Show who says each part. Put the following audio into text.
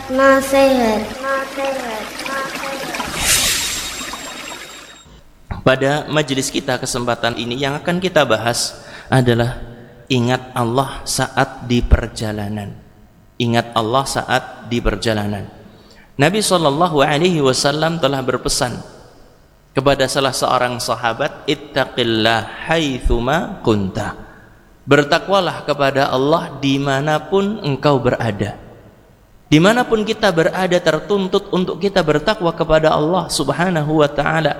Speaker 1: Nasihat.
Speaker 2: Pada majelis kita kesempatan ini yang akan kita bahas adalah ingat Allah saat di perjalanan. Ingat Allah saat di perjalanan. Nabi SAW telah berpesan kepada salah seorang sahabat, ittaqillah haitsuma kunta. Bertakwalah kepada Allah dimanapun engkau berada. Dimanapun kita berada tertuntut untuk kita bertakwa kepada Allah Subhanahu wa ta'ala.